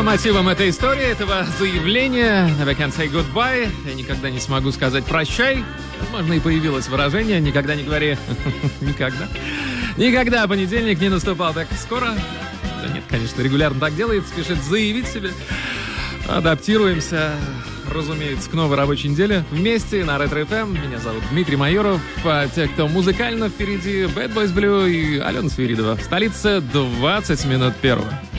мотивом этой истории, этого заявления «Never can say goodbye», я никогда не смогу сказать «прощай», возможно, и появилось выражение «никогда не говори никогда». Никогда понедельник не наступал так скоро. Да нет, конечно, регулярно так делает, спешит заявить себе. Адаптируемся, разумеется, к новой рабочей неделе. Вместе на Ретро FM. Меня зовут Дмитрий Майоров. А те, кто музыкально впереди, Bad Boys Blue и Алена Свиридова. В столице 20 минут первого.